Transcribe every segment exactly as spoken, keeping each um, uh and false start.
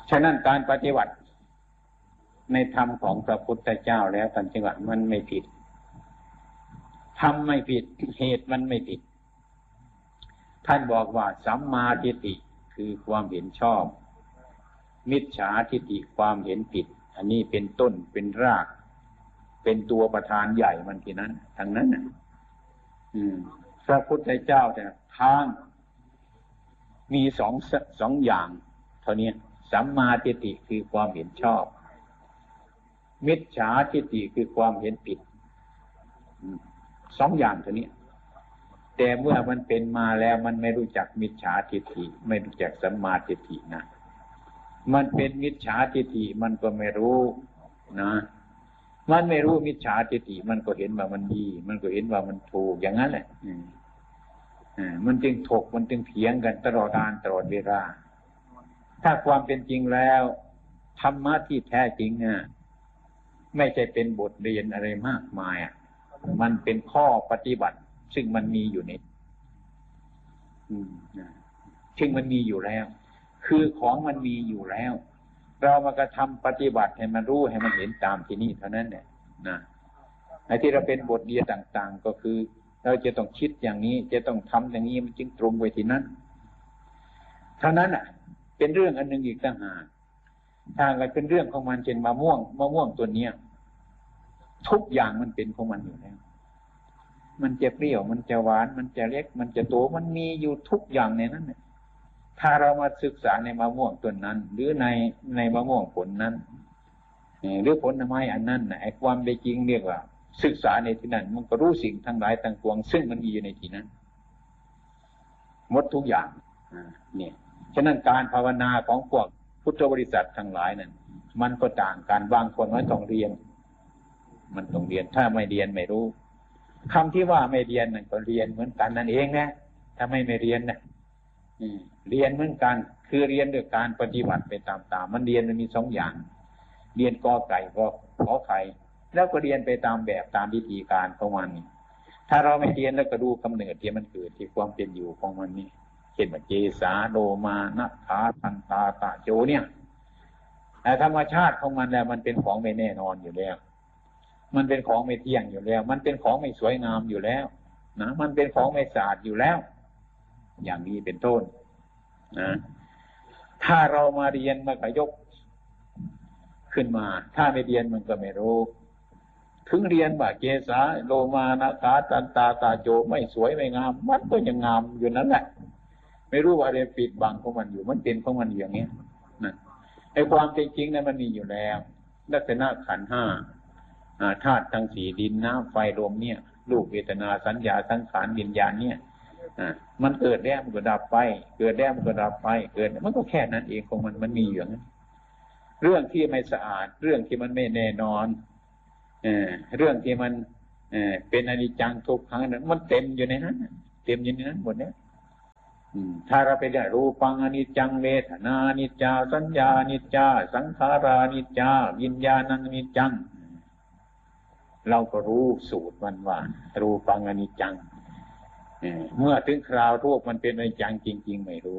ฉะนั้นการปฏิบัติในธรรมของพระพุทธเจ้าแล้วท่านจึงว่ามันไม่ผิดธรรมไม่ผิดเหตุมันไม่ผิดท่านบอกว่าสัมมาทิฏฐิคือความเห็นชอบมิจฉาทิฏฐิความเห็นผิดอันนี้เป็นต้นเป็นรากเป็นตัวประธานใหญ่มันที่นั้นทั้งนั้นน่ะอืมพระพุทธเจ้าเนี่ยทางมีสองสองอย่างเท่านี้สัมมาทิฏฐิคือความเห็นชอบมิจฉาทิฏฐิคือความเห็นผิดสองอย่างเท่านี้แต่เมื่อมันเป็นมาแล้วมันไม่รู้จักมิจฉาทิฏฐิไม่รู้จักสัมมาทิฏฐินะมันเป็นมิจฉาทิฏฐิมันก็ไม่รู้นะมันไม่รู้มิจฉาทิฏฐิมันก็เห็นว่ามันดีมันก็เห็นว่ามันถูกอย่างนั้นแหละอ่ามันจึงถกมันจึงเถียงกันตลอดการตลอดเวลาถ้าความเป็นจริงแล้วธรรมะที่แท้จริงอ่ะไม่ใช่เป็นบทเรียนอะไรมากมายอ่ะมันเป็นข้อปฏิบัติซึ่งมันมีอยู่ในอืมซึ่งมันมีอยู่แล้วคือของมันมีอยู่แล้วเรามากระทำปฏิบัติให้มันรู้ให้มันเห็นตามที่นี่เท่านั้นเนี่ยนะไอ้ที่เราเป็นบทเรียนต่างๆก็คือเราจะต้องคิดอย่างนี้จะต้องทำอย่างนี้มันจึงตรงไปที่นั้นเท่านั้นอ่ะเป็นเรื่องอันหนึ่งอีกต่างหากถ้าอะไรเป็นเรื่องของมันเช่นมะม่วงมะม่วงตัวเนี้ยทุกอย่างมันเป็นของมันอยู่แล้วมันจะเปรี้ยวมันจะหวานมันจะเล็กมันจะโตมันมีอยู่ทุกอย่างในนั้นเนี่ยถ้าเรามาศึกษาในมะม่วงต้นนั้นหรือในในมะม่วงผลนั้นหรือผลไม้อันนั้นไอ้ความเป็นจริงเรียกว่าศึกษาในที่นั้นมันก็รู้สิ่งทั้งหลายทั้งปวงซึ่งมันมีอยู่ในที่นั้นหมดทุกอย่างเนี่ยฉะนั้นการภาวนาของพวกพุทธบริษัททั้งหลายนั้นมันก็ต่างกันบางคนไม่ต้องเรียนมันต้องเรียนถ้าไม่เรียนไม่รู้คำที่ว่าไม่เรียนนั่นก็เรียนเหมือนกันนั่นเองนะถ้าไม่ไม่เรียนนะเรียนเหมือนกันคือเรียนด้วยการปฏิบัติไปตามๆมันเรียนมันมีสองอย่างเรียนกอไก่ก็ขอไข่แล้วก็เรียนไปตามแบบตามวิธีการของมันถ้าเราไม่เรียนแล้วก็ดูกำเนิดที่มันเกิดที่ความเป็นอยู่ของมันนี่เช่นว่าเจสาโลมานะขาทันตาตะโจเนี่ยแต่ธรรมชาติของมันแล้วมันเป็นของไม่แน่นอนอยู่แล้วมันเป็นของไม่เที่ยงอยู่แล้วมันเป็นของไม่สวยงามอยู่แล้วนะมันเป็นของไม่สะอาดอยู่แล้วอย่างนี้เป็นต้นนะถ้าเรามาเรียนมากยกขึ้นมาถ้าไม่เรียนมันก็ไม่รู้ถึงเรียนว่าเกสาโลมานะขาตันตาตาโจไม่สวยไม่งามมันก็ยังงามอยู่นั่นแหละไม่รู้ว่าอะไรปิดบังของมันอยู่มันเป็นของมันอย่างนี้นะไอ้ความจริงนั้นมันมีอยู่แล้วลักษณะขันธ์ห้าธาตุทั้งสี่ดินน้ำไฟลมเนี่ยรูปเวทนาสัญญาสังขารวิญญาณเนี่ยมันเกิดแล้วมันก็ดับไปเกิดแล้วมันก็ดับไปเกิดมันก็แค่นั้นเองของมันมันมีอยู่อย่างนั้นเรื่องที่ไม่สะอาดเรื่องที่มันไม่แน่นอนเออเรื่องที่มันเออเป็นอนิจจังทุกขังนั้นมันเต็มอยู่ในนั้นเต็มอยู่ในนั้นหมดเนี่ยถ้าเราไปได้รูปังอนิจจังเวทนานิจจาสัญญานิจจาสังขารานิจจาวิญญาณังนิจจังเราก็รู้สูตรมันว่ารูปังอนิจจังเมื่อถึงคราวรูปมันเป็นอนิจจังจริงๆไม่รู้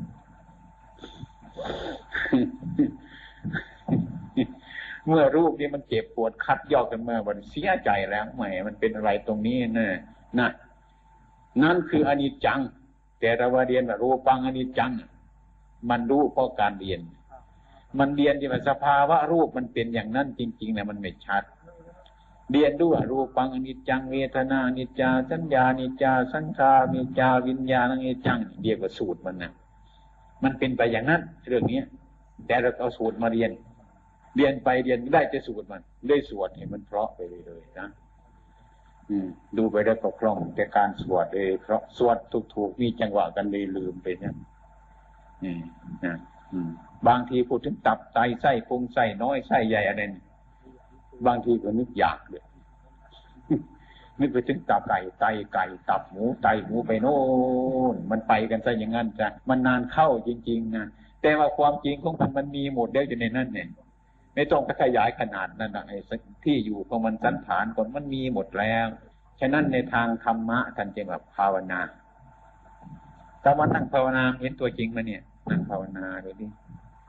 เมื่อรูปนี้มันเจ็บปวดคัดยอกกันมาวันเสียใจแล้วแหมมันเป็นอะไรตรงนี้นะนะนั่นคืออนิจจังแต่เราว่าเรียนว่ารูปังอนิจจังมันรู้เพราะการเรียนมันเรียนที่ว่าสภาวะรูปมันเป็นอย่างนั้นจริงๆนะมันไม่ชัดเรียนด้วยรูปังอนิจจังเวทนาอนิจจาสัญญาอนิจจาสังขารอนิจจาวิญญาณอนิจจังเรียกว่าสูตรมันนะมันเป็นไปอย่างนั้นเรื่องนี้แต่เราเอาสูตรมาเรียนเรียนไปเรียนได้จะสูตรมันได้สวดให้มันเพราะไปเลยๆนะอืมดูไปแล้วก็คล่องแต่การสวดเลยเพราะสวดถูกๆมีจังหวะกันเลยลืมไปเนี่ยนี่นะอืมบางทีพูดถึงตับไตไส้พุงไส้น้อยไส้ใหญ่อะไรบางทีก็นึกอยากเลยนึกไปถึงตับไก่ไตไก่ตับหมูไตหมูไปโน่นมันไปกันซะอย่างนั้นจ้ะมันนานเข้าจริงๆนะแต่ว่าความจริงของมันมันมีหมดแล้วอยู่ในนั้นเนี่ยไม่ต้องขยายขนาดนั้นนะไอ้ที่อยู่ของมันสันฐานคนมันมีหมดแล้วฉะนั้นในทางธรรมะท่านจึงแบบภาวนาแต่ว่านั่งภาวนาเห็นตัวจริงมาเนี่ยนั่งภาวนาดูดิ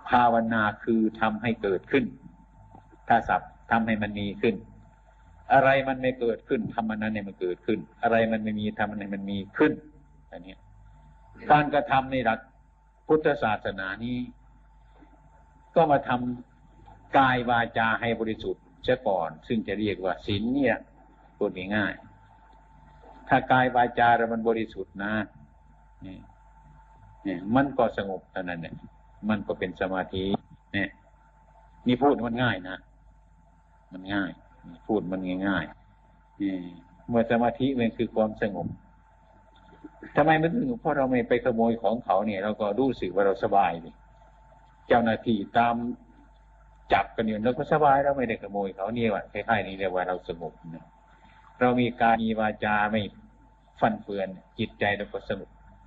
ภาวนาคือทำให้เกิดขึ้นถ้าศัพท์ทำให้มันมีขึ้นอะไรมันไม่เกิดขึ้นทำมันนั้นเนี่ยมันเกิดขึ้นอะไรมันไม่มีทำมันนั้นมันมีขึ้นอันนี้การกระทำในหลักพุทธศาสนานี้ก็มาทำกายวาจาให้บริสุทธิ์เสียก่อนซึ่งจะเรียกว่าศีลเนี่ยพูดง่ายๆถ้ากายวาจาเรามันบริสุทธิ์นะนี่นี่มันก็สงบเท่านั้นเนี่ยมันก็เป็นสมาธิเนี่ยนี่พูดมันง่ายนะมันง่ายพูดมันง่ายๆนี่เมื่อสมาธิมันคือความสงบทำไมมันถึงเพราะเราไม่ไปขโมยของเขาเนี่ยเราก็รู้สึกว่าเราสบายดิเจ้าหน้าที่ตามจับกันอยู่เราก็สบายเราไม่ได้ขโมยเขาเนี่ยว่าคล้ายๆนี้เรียกว่าเราสงบนะเรามีกายมีวาจาไม่ฟันเฟือนจิตใจเราก็สงบ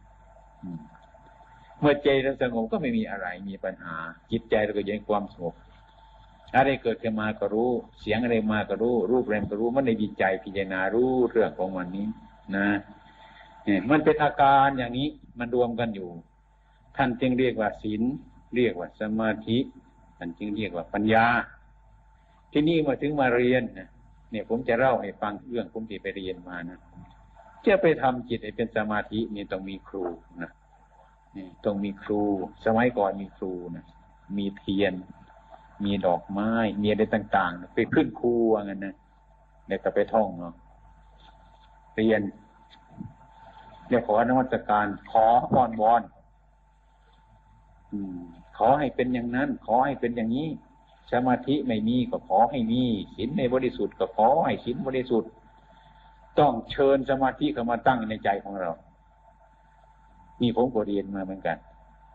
เมื่อใจเราสงบก็ไม่มีอะไรมีปัญหาจิตใจเราก็ยังความสงบอะไรเกิดขึ้นมาก็รู้เสียงอะไรมาก็รู้รูปอะไรก็รู้มันในจิตใจพิจารณารู้เรื่องของมันนี้นะเนี่ยมันเป็นอาการอย่างนี้มันรวมกันอยู่ท่านจึงเรียกว่าศีลเรียกว่าสมาธิท่านจึงเรียกว่าปัญญาที่นี่มาถึงมาเรียนเนี่ยผมจะเล่าให้ฟังเรื่องผมที่ไปเรียนมานะจะไปทำจิตให้เป็นสมาธินี่ต้องมีครูนะนี่ต้องมีครูสมัยก่อนมีครูนะมีเทียนมีดอกไม้มีอะไรต่างๆไปขึ้นครูว่างั้นนะเด็กก็ไปท่องเนาะเรียนเรียกขอนมัสการขออ้อนวอนขอให้เป็นอย่างนั้นขอให้เป็นอย่างนี้สมาธิไม่มีก็ขอให้มีศีลในบริสุทธิ์ก็ขอให้ศีลบริสุทธิ์ต้องเชิญสมาธิเข้ามาตั้งในใจของเรานี่ผมก็เรียนมาเหมือนกัน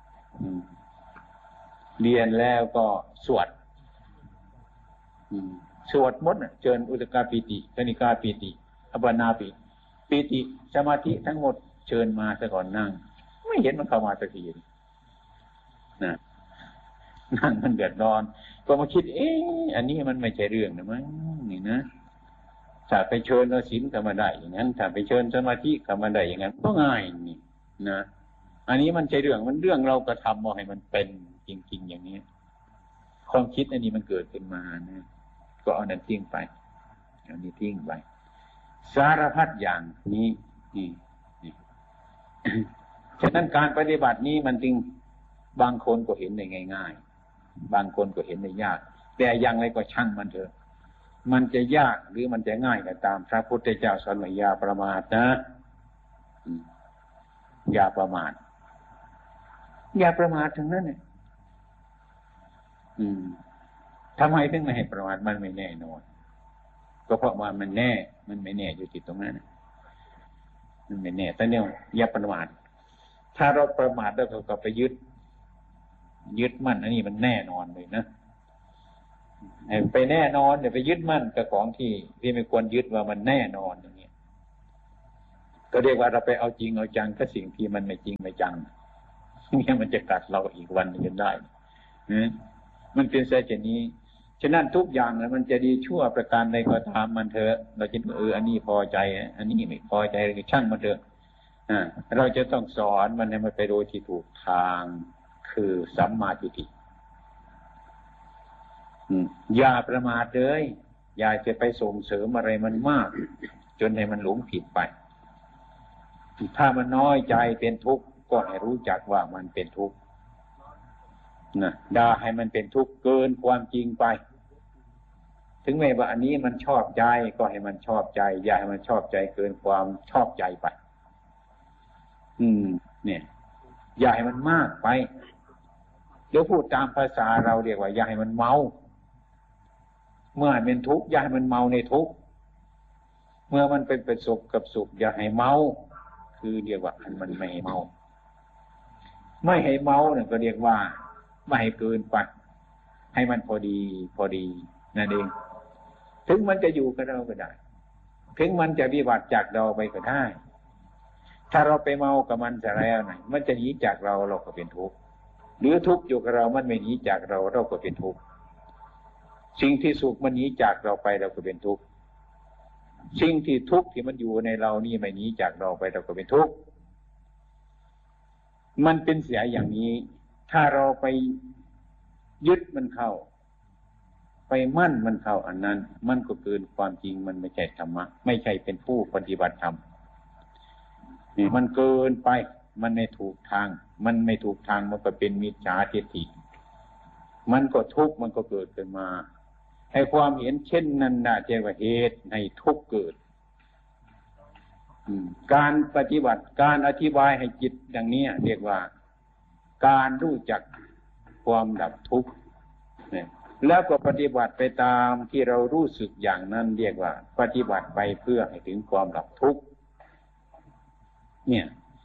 เรียนแล้วก็สวดสวดมนต์เชิญอุตกาปิติคณิกาปิติอัปปนาปิปิติสมาธิทั้งหมดเชิญมาซะก่อนนั่งไม่เห็นมันเข้ามาสักทีนะนั่งมันเดือดร้อนก็มาคิดเอ๊ะอันนี้มันไม่ใช่เรื่องนะมั้งนี่นะถ้าไปเชิญศีลเข้ามาได้อย่างนั้นถ้าไปเชิญสมาธิเข้ามาได้อย่างนั้นก็ง่ายนี่นะอันนี้มันใช่เรื่องมันเรื่องเรากระทำมาให้มันเป็นจริงๆอย่างนี้ความคิดอันนี้มันเกิดขึ้นมานะก็เอานั้นทิ้งไปเอานี้ทิ้งไปสารพัดอย่างนี้นี่นี่ฉะนั้นการปฏิบัตินี้มันจึงบางคนก็เห็นได้ง่ายๆบางคนก็เห็นได้ยากแต่อย่างไรก็ช่างมันเถอะมันจะยากหรือมันจะง่ายก็ตามพระพุทธเจ้าสอนว่าอย่าประมาทนะอย่าประมาทอย่าประมาททั้งนั้นเนี่ยทำไมถึงไม่ให้ประมาทมันไม่แน่นอนก็เพราะว่ามันแน่มันไม่แน่อยู่ที่ตรงนั้นมันไม่แน่แต่เนี่ยอย่าประมาทถ้าเราประมาทแล้วเราก็ไปยึดยึดมั่นอันนี้มันแน่นอนเลยนะไปแน่นอนเดี๋ยวไปยึดมั่นกับของที่ที่ไม่ควรยึดว่ามันแน่นอนอย่างนี้ก็เรียกว่าเราไปเอาจริงเอาจังกับสิ่งที่มันไม่จริงไม่จังเนี่ยมันจะกัดเราอีกวันนึงได้นะมันเป็นเช่นนี้ฉะนั้นทุกอย่างนะมันจะดีชั่วประการใดก็ตามมันเถอะเราจะเอออันนี้พอใจอันนี้ไม่พอใจก็ช่างมันเถอะอ่าเราจะต้องสอนมันให้มันไปโดยที่ถูกทางคือสัมมาทิฏฐิอย่าประมาทเลยอย่าจะไปส่งเสริมอะไรมันมากจนให้มันหลงผิดไปถ้ามันน้อยใจเป็นทุกข์ก็ให้รู้จักว่ามันเป็นทุกข์นะด่าให้มันเป็นทุกข์เกินความจริงไปถึงแม้ว่าอันนี้มันชอบใจก็ให้มันชอบใจอย่าให้มันชอบใจเกินความชอบใจไปอืมเนี่ยอย่าให้มันมากไปเดี๋ยวพูดตามภาษาเราเรียกว่าอย่าให้มันเมาเมื่อเป็นทุกข์อย่าให้มันเมาในทุกข์เมื่อมันเป็นประสบกับสุขอย่าให้เมาคือเรียกว่ามันไม่ให้เมาไม่ให้เมาเนี่ยก็เรียกว่าไม่ให้เกินไปให้มันพอดีพอดีนั่นเองถึงมันจะอยู่กับเราก็ได้ถึงมันจะวิบัติจากเราไปก็ได้ถ้าเราไปเมากับมันจะแล้วไหนมันจะหนีจากเราเราก็เป็นทุกข์หรือทุกข์อยู่กับเรามันไม่หนีจากเราเราก็เป็นทุกข์สิ่งที่สุขมันหนีจากเราไปเราก็เป็นทุกข์สิ่งที่ทุกข์ที่มันอยู่ในเรานี่ไม่หนีจากเราไปเราก็เป็นทุกข์มันเป็นเสียอย่างนี้ถ้าเราไปยึดมันเข้าไปมั่นมันเข้าอันนั้นมันก็เกินความจริงมันไม่ใช่ธรรมะไม่ใช่เป็นผู้ปฏิบัติธรรมนี่มันเกินไปมันไม่ถูกทางมันไม่ถูกทางมันก็เป็นมิจฉาทิฏฐิมันก็ทุกข์มันก็เกิดขึ้นมาให้ความเห็นเช่นนั้นน่ะเรียกว่าเหตุให้ทุกข์เกิดการปฏิบัติการอธิบายให้จิตอย่างนี้เรียกว่าการรู้จักความดับทุกข์แล้วก็ปฏิบัติไปตามที่เรารู้สึกอย่างนั้นเรียกว่าปฏิบัติไปเพื่อให้ถึงความดับทุกข์เนี่ย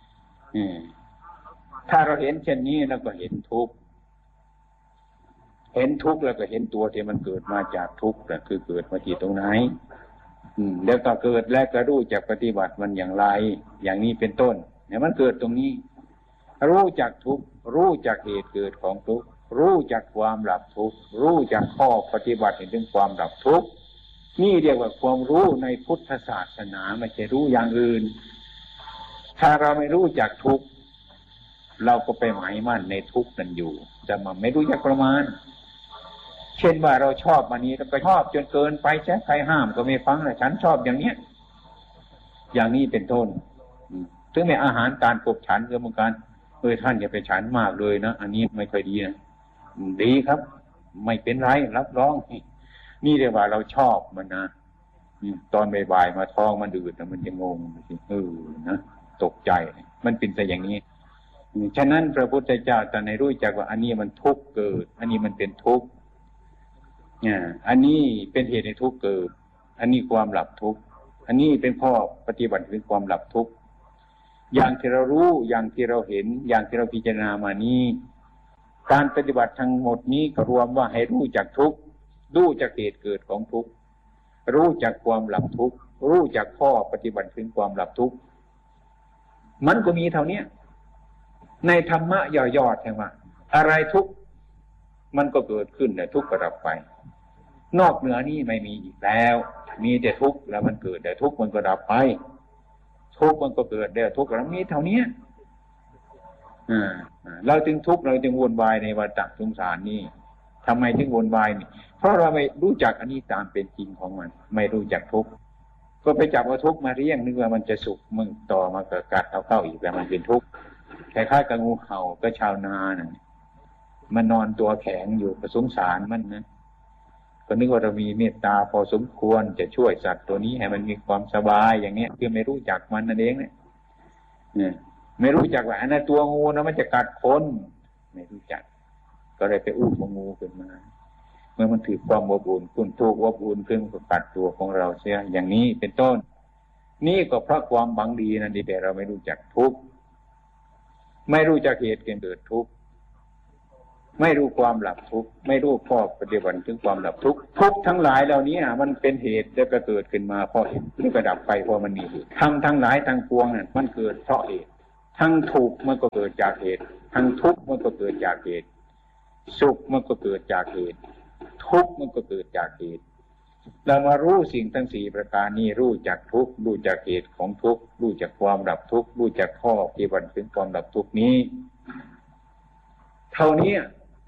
ถ้าเราเห็นเช่นนี้แล้วก็เห็นทุกข์เห็นทุกข์แล้วก็เห็นตัวที่มันเกิดมาจากทุกข์นั่นคือเกิดมาที่ตรงไหนแล้วก็เกิดแล้วก็รู้จักปฏิบัติมันอย่างไรอย่างนี้เป็นต้นเนี่ยมันเกิดตรงนี้รู้จักทุกข์รู้จักเหตุเกิดของทุกข์รู้จักความดับทุกข์รู้จักข้อปฏิบัติถึงความดับทุกข์นี่เรียกว่าความรู้ในพุทธศาสนาไม่ใช่รู้อย่างอื่นถ้าเราไม่รู้จักทุกข์เราก็ไปหมายมั่นในทุกข์นั่นอยู่แต่มันไม่รู้จักประมาณเช่นว่าเราชอบมันนี้เราไปชอบจนเกินไปใช่ใครห้ามก็ไม่ฟังเลยฉันชอบอย่างเนี้ยอย่างนี้เป็นต้นถึงแม้อาหารการกบฉันก็เหมือนกันเออท่านอย่าไปฉันมากเลยนะอันนี้ไม่ค่อยดีนะดีครับไม่เป็นไรรับรองนี่เรียกว่าเราชอบมันนะตอนบ่ายๆมาท้องมันดืดนะมันจะงงเออนะตกใจมันเป็นแต่อย่างนี้ฉะนั้นพระพุทธเจ้าตรัสให้รู้จักว่าอันนี้มันทุกข์เกิดอันนี้มันเป็นทุกข์เนี่ยอันนี้เป็นเหตุให้ทุกข์เกิดอันนี้ความหลับทุกข์อันนี้เป็นข้อปฏิบัติถึงความหลับทุกข์อย่างที่เรารู้อย่างที่เราเห็นอย่างที่เราพิจารณามานี้การปฏิบัติทั้งหมดนี้ก็รวมว่าให้รู้จักทุกข์รู้จักเหตุเกิดของทุกข์รู้จักความหลับทุกข์รู้จักข้อปฏิบัติถึงความหลับทุกข์มันก็มีเท่านี้ในธรรมะย่อๆใช่ไหมอะไรทุกข์มันก็เกิดขึ้นแต่ทุกข์ก็ดับไปนอกเหนือนี้ไม่มีอีกแล้วมีแต่ทุกข์แล้วมันเกิดแต่ทุกข์มันก็ดับไปทุกข์มันก็เกิดแต่ทุกข์แล้วมีเท่านี้อ่าเราจึงทุกข์เราจึงวนวายในวัฏสงสารนี้ทำไมจึงวนวายนี่เพราะเราไม่รู้จักอันนี้ตามเป็นจริงของมันไม่รู้จักทุกข์ก็ไปจับเอาทุกข์มาเรียงนึกว่ามันจะสุขมึงต่อมาเกิดกัดเข้าๆอีกแล้วมันเป็นทุกข์คล้ายๆกับงูเห่าก็ชาวนาน่ะมันนอนตัวแข็งอยู่ก็สงสารมันนะก็นึกว่าเรามีเมตตาพอสมควรจะช่วยสัตว์ตัวนี้ให้มันมีความสบายอย่างเงี้ยคือไม่รู้จักมันนั่นเองเนี่ยเนี่ยไม่รู้จักว่าอันนั้นตัวงูนะมันจะกัดคนไม่รู้จักก็เลยไปอุ้มงูขึ้นมาเมื่อมันถือความอบอุ่นคุณทุกข์อบอุ่นขึ้นก็กัดตัวของเราเสียอย่างนี้เป็นต้นนี่ก็เพราะความบังดีนั่นดีแต่เราไม่รู้จักทุกข์ไม่รู้จักเหตุเกิดทุกข์ไม่รู้ความหลับทุกข์ไม่รู้ข้อปฏิบัติถึงความหลับทุกข์ทุกข์ทั้งหลายเหล่านี้มันเป็นเหตุแล้วก็เกิดขึ้นมาเพราะเหตุแล้วก็ดับไปเพราะมันมีเหตุทั้งทั้งหลายทั้งปวงนั่นมันเกิดเพราะเหตุทั้งทุกข์มันก็เกิดจากเหตุทั้งทุกข์มันก็เกิดจากเหตุสุขมันก็เกิดจากเหตุทุกข์มันก็เกิดจากเหตุเรามารู้สิ่งทั้งสี่ประการนี้รู้จักทุกข์รู้จักเหตุของทุกข์รู้จักความดับทุกข์รู้จักข้อปฏิบัติถึงความดับทุกข์นี้เท่านี้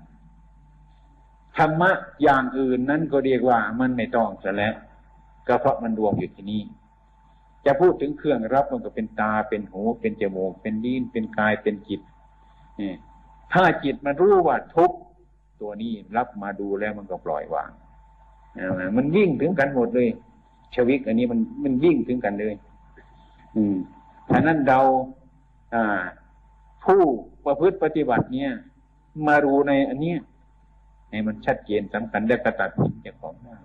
ธรรมะอย่างอื่นนั้นก็เรียกว่ามันไม่ต้องซะแล้วก็เพราะมันรวมอยู่ที่นี่จะพูดถึงเครื่องรับมันก็เป็นตาเป็นหูเป็นจมูกเป็นลิ้นเป็นกายเป็นจิตนี่ถ้าจิตมันรู้ว่าทุกข์ตัวนี้รับมาดูแล้วมันก็ปล่อยวางมันยิ่งถึงกันหมดเลยชีวิตอันนี้มันมันยิ่งถึงกันเลยอืมฉะนั้นเราอ่าผู้ประพฤติปฏิบัติเนี่ยมารู้ในอันเนี้ยให้มันชัดเจนสำคัญและกระตัดสินเจ้าของได้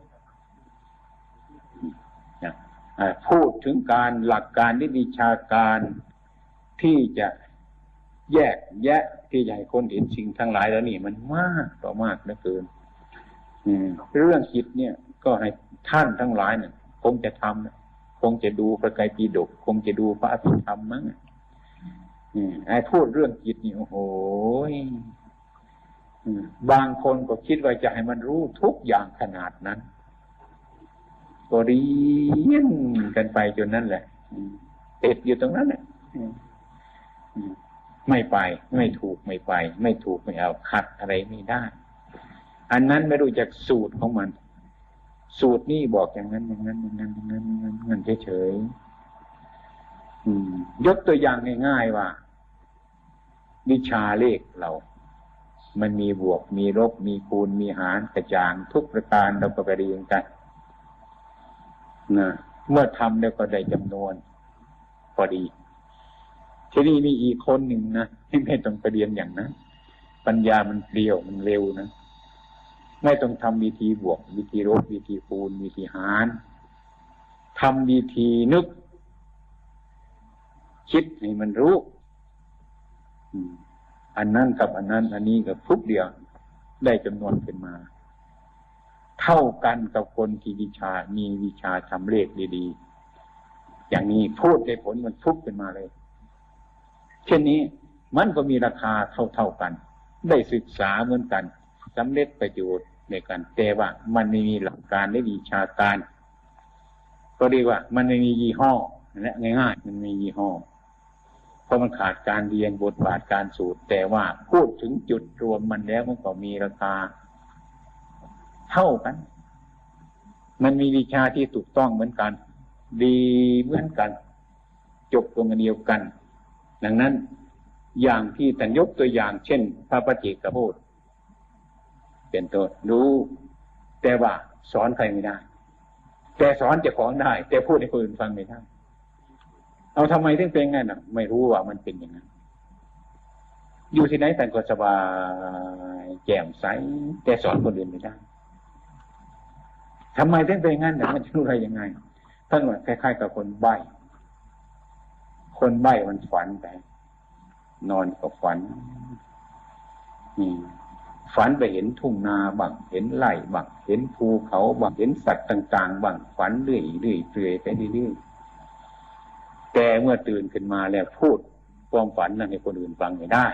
พูดถึงการหลักการวิชาการที่จะแยกแยะที่จะให้คนเห็นสิ่งทั้งหลายแล้วนี่มันมากต่อมากเหลือเกินเรื่องจิตเนี่ยก็ให้ท่านทั้งหลายเนี่ยคงจะทำคงจะดูพระไตรปิฎกคงจะดูพระอภิธรรมมั้งไอ้พูดเรื่องจิตนี่โอ้โหบางคนก็คิดว่าจะให้มันรู้ทุกอย่างขนาดนั้นก็เรียนกันไปจนนั้นแหละติดอยู่ตรงนั้นแหละไม่ไปไม่ถูกไม่ไปไม่ถูกไม่เอาขัดอะไรไม่ได้อันนั้นไม่รู้จักสูตรของมันสูตรนี่บอกอย่างนั้นอย่างนั้นอย่างนั้นอย่างนั้นอย่างนั้นงั้นเฉยๆยกตัวอย่างง่ายๆว่าวิชาเลขเรามันมีบวกมีลบมีคูณมีหารกระจางทุกประการเราก็ไปเรียนกันนะเมื่อทำแล้วก็ได้จำนวนพอดีทีนี้มีอีกคนหนึ่งนะที่ไม่ต้องไปเรียนอย่างนั้นปัญญามันเปรี้ยวมันเร็วนะไม่ต้องทำวิธีบวกวิธีลบวิธีคูณวิธีหารทำวิธีนึกคิดให้มันรู้อันนั้นกับอันนั้นอันนี้กับทุกเดียวได้จำนวนขึ้นมาเท่ากันกับคนที่วิชามีวิชาทำเลขดีๆอย่างนี้พูดได้ผลมันทุกขึ้นมาเลยเช่นนี้มันก็มีราคาเท่าๆกันได้ศึกษาเหมือนกันสำเร็จประโยชน์ในกันแต่ว่ามันไม่มีหลักการและวิชาการก็เรียกว่ามันไม่มียี่ห้อและง่ายๆมันมียี่ห้อเพราะมันขาดการเรียนบทบาทการสูตรแต่ว่าพูดถึงจุดรวมมันแล้วมันก็มีราคาเท่ากันมันมีวิชาที่ถูกต้องเหมือนกันดีเหมือนกันจบตรงเดียวกันดังนั้นอย่างที่ท่านยกตัวอย่างเช่นพระปัจเจกพูดเป็นต้นรู้แต่ว่าสอนใครไม่ได้แต่สอนเจ้าของได้แต่พูดให้คนอื่นฟังไม่ได้เอาทำไมถึงเป็นงั้นน่ะไม่รู้ว่ามันเป็นอย่างนั้นอยู่ที่ไหนท่านก็สบายแจ่มใสแต่สอนคนอื่นไม่ได้ทำไมถึงเป็นงั้นน่ะมันจะรู้อะไรยังไงท่านว่าคล้ายๆกับคนใบ้คนใบ้มันฝันไปนอนก็ฝันนี่ฝันไปเห็นทุ่งนาบ้างเห็นไร่บ้างเห็นภูเขาบ้างเห็นสัตว์ต่างๆบ้างฝันเรื่อยๆเรื่อยๆไปเรื่อยๆแต่เมื่อตื่นขึ้นมาแล้วพูดความฝันนั้นให้คนอื่นฟังไม่ได้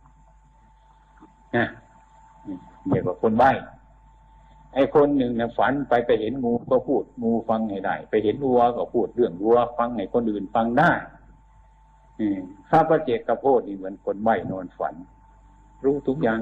นะเรียกว่าคนใบ้ไอ้คนหนึ่งเนี่ยฝันไปไปเห็นงูก็พูดงูฟังให้ได้ไปเห็นวัวก็พูดเรื่องวัวฟังให้คนอื่นฟังได้พระปัจเจกโพธินี่เหมือนคนใบ้นอนฝันรู้ทุกอย่าง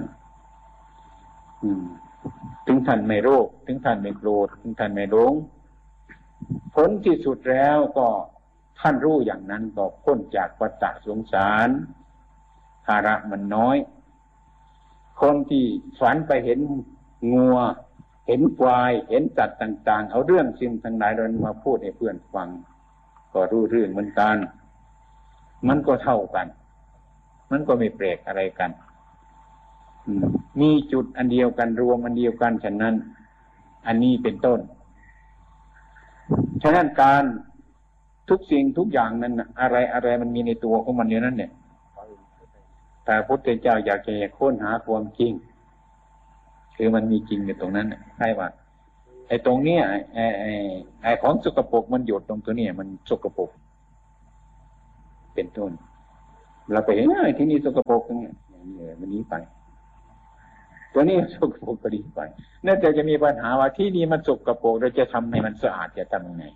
ถึงท่านไม่โลภถึงท่านไม่โกรธถึงท่านไม่หลงผลที่สุดแล้วก็ท่านรู้อย่างนั้นก็พ้นจากวัฏสงสารภาระมันน้อยคนที่ฝันไปเห็นงัวเห็นควายเห็นสัตว์ต่างๆเอาเรื่องสิ่งทั้งหลายเหล่านี้มาพูดให้เพื่อนฟังก็รู้เรื่องเหมือนกันมันก็เท่ากันมันก็ไม่แปลกอะไรกันมีจุดอันเดียวกันรวมอันเดียวกันฉะนั้นอันนี้เป็นต้นฉะนั้นการทุกสิ่งทุกอย่างนั้นอะไรอะไรมันมีในตัวของมันอยู่นั่นเนี่ยแต่พระพุทธเจ้าอยากจะค้นหาความจริงคือมันมีจริงอยู่ตรงนั้นใช่ป่ะไอ้ตรงเนี้ยไอ้ไอ้ไอ้ของสกปรกมันหยดตรงตัวเนี้ยมันสกปรกเป็นต้นเราไปเห็นไอ้ที่นี่สกปรกตรงเนี้ยอย่างนี้มันนี้ไปตัวนี้สกปรกก็ดีไปน่าจะจะมีปัญหาว่าที่นี่มันสกปรกเราจะทำให้มันสะอาดจะทำยังไง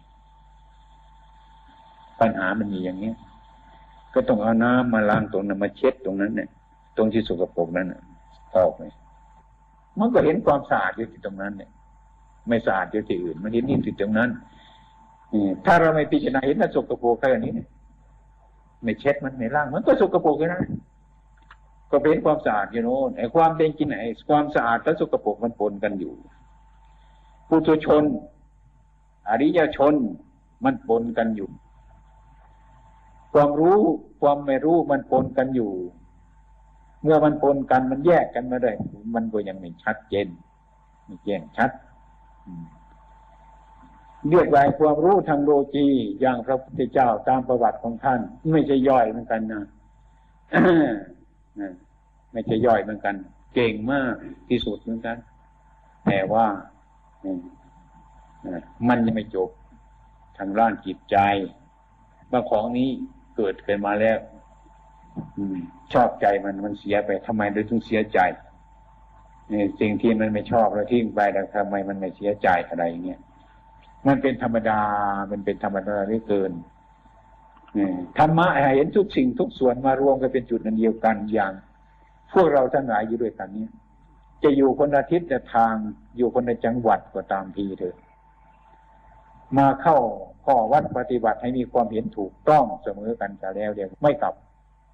ปัญหามันมีอย่างนี้ก็ต้องเอาน้ำมาล้างตรงนั้นมาเช็ดตรงนั้นเนี่ยตรงที่สกปรกนั้นออกเลยมันก็เห็นความสะอาดอยู่ที่ตรงนั้นเนี่ยไม่สะอาดอยู่ที่อื่นมันเห็นนี่ที่ตรงนั้นถ้าเราไม่พิจารณาเห็นมันสกปรกแค่นี้เนี่ยไม่เช็ดมันไม่ล้างมันก็สกปรกอยู่นะก็เป็นความสะอาดอยู่โน่นไอ้ความเป็นจริงไอ้ความสะอาดและสกปรกมันปนกันอยู่ปุถุชนอริยชนมันปนกันอยู่ความรู้ความไม่รู้มันปนกันอยู่เมื่อมันปนกันมันแยกกันมาได้มันก็ยังไม่ชัดเจนไม่แจ้งชัดเรียกว่าความรู้ทางโลกีอย่างพระพุทธเจ้าตามประวัติของท่านไม่ใช่ย่อยเหมือนกันนะ ไม่ใช่ย่อยเหมือนกันเก่งมากที่สุดเหมือนกันแต่ว่ามันยังไม่จบทางด้านจิตใจบางของนี้เกิดขึ้นมาแล้วชอบใจมันมันเสียไปทำไมถึงเสียใจสิ่งที่มันไม่ชอบแล้วทิ้งไปแล้วทำไมมันไม่เสียใจอะไรเงี้ยมันเป็นธรรมดามันเป็นธรรมดาเหลือเกินธรรมะเห็นทุกสิ่งทุกส่วนมารวมกันเป็นจุดนั้นเดียวกันอย่างพวกเราทั้งหลายอยู่ด้วยกันนี้จะอยู่คนละทิศละทางอยู่คนละจังหวัดก็ตามทีเถอะมาเข้าข้อวัดปฏิบัติให้มีความเห็นถูกต้องเสมอกันจะแล้วเดี๋ยวไม่กลับ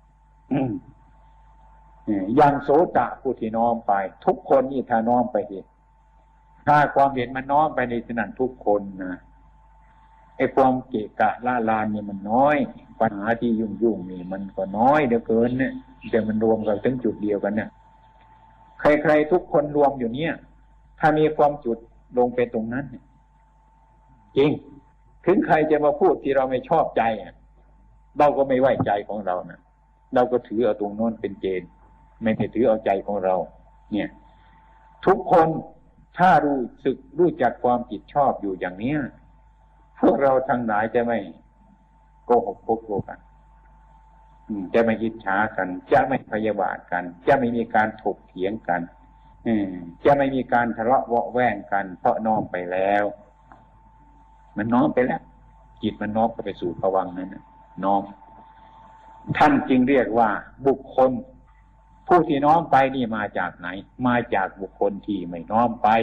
อย่างโสตะผู้ที่น้อมไปทุกคนนี่ถ้าน้อมไปเห็นถ้าความเห็นมันน้อมไปในที่นั้นทุกคนนะไอ้ความเกะกะล่าลานนี่มันน้อยปัญหาที่ยุ่งยุ่งนี่มันก็น้อยเหลือเกินเนี่ยแต่มันรวมกันถึงจุดเดียวกันเนี่ยใครๆทุกคนรวมอยู่เนี่ยถ้ามีความจุดลงไปตรงนั้นจริงถึงใครจะมาพูดที่เราไม่ชอบใจเราก็ไม่ไว้ใจของเรานะเราก็ถือเอาตรงโน้นเป็นเกณฑ์ไม่ได้ถือเอาใจของเราเนี่ยทุกคนถ้ารู้สึกรู้จักความผิดชอบอยู่อย่างเนี้ยพวกเราทั้งหลายจะไม่โกหกพกโกกันจะไม่อิจฉากันจะไม่พยาบาทกันจะไม่มีการถกเถียงกันจะไม่มีการทะเลาะเวาะแว่งกันเพราะน้อมไปแล้วมันน้อมไปแล้วจิตมันน้อมไปสู่ภวังค์นั้นน้อมท่านจึงเรียกว่าบุคคลผู้ที่น้อมไปนี่มาจากไหนมาจากบุคคลที่ไม่น้อมไป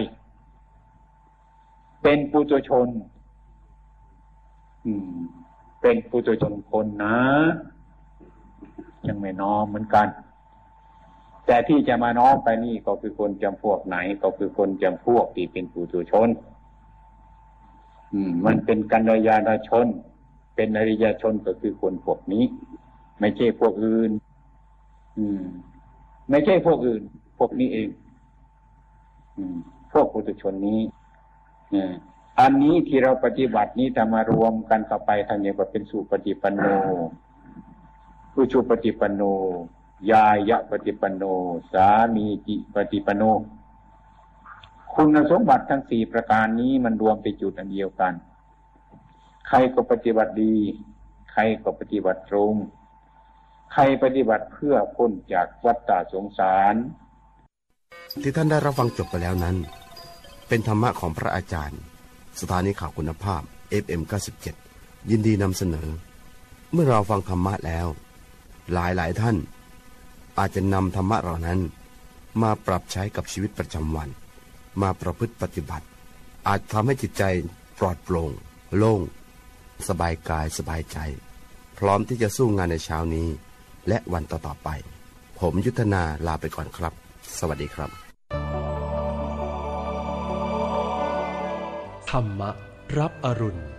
เป็นปุถุชนอืมเป็นปุถุชนคนนะยังไม่น้อมเหมือนกันแต่ที่จะมาน้อมไปนี่ก็คือคนจำพวกไหนก็คือคนจำพวกที่เป็นปุถุชนอืมมันเป็นกัลยาณชนเป็นอริยชนก็คือคนพวกนี้ไม่ใช่พวกอื่นอืมไม่ใช่พวกอื่นพวกนี้เองอืมพวกปุถุชนนี้อืมอันนี้ที่เราปฏิบัตินี้ถ้ามารวมกันต่อไปทางนี้ก็เป็นสุปฏิปันโนอุชุปฏิปันโนยายะปฏิปันโนสามีจิปฏิปันโนคุณสมบัติทั้งสี่ประการนี้มันรวมไปจุดอันเดียวกันใครก็ปฏิบัติดีใครก็ปฏิบัติตรงใครปฏิบัติเพื่อพ้นจากวัฏฏะสงสารที่ท่านได้รับฟังจบไปแล้วนั้นเป็นธรรมะของพระอาจารย์สถานีข่าวคุณภาพ เอฟ เอ็ม เก้าสิบเจ็ด ยินดีนำเสนอเมื่อเราฟังธรรมะแล้วหลายหลายท่านอาจจะนำธรรมะเหล่านั้นมาปรับใช้กับชีวิตประจำวันมาประพฤติปฏิบัติอาจทำให้จิตใจปลอดโปร่งโล่งสบายกายสบายใจพร้อมที่จะสู้งานในเช้านี้และวันต่อๆไปผมยุทธนาลาไปก่อนครับสวัสดีครับธรรมะรับอรุณ